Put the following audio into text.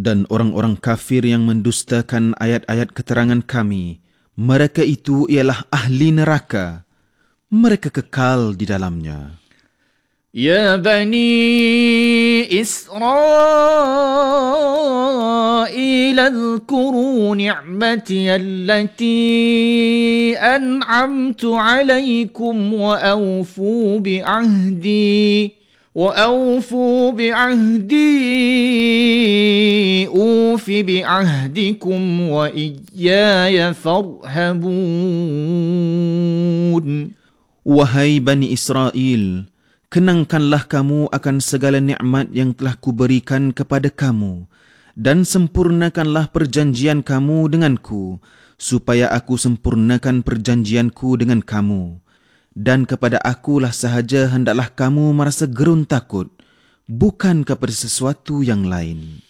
Dan orang-orang kafir yang mendustakan ayat-ayat keterangan kami, mereka itu ialah ahli neraka. Mereka kekal di dalamnya. يا بني إسرائيل اذكروا نعمتي التي أنعمت عليكم وأوفوا بعهدي أوف بعهدكم وإياي فارهبون. Wahai Bani Israel, kenangkanlah kamu akan segala nikmat yang telah kuberikan kepada kamu dan sempurnakanlah perjanjian kamu denganku, supaya aku sempurnakan perjanjianku dengan kamu. Dan kepada akulah sahaja hendaklah kamu merasa gerun takut, bukan kepada sesuatu yang lain.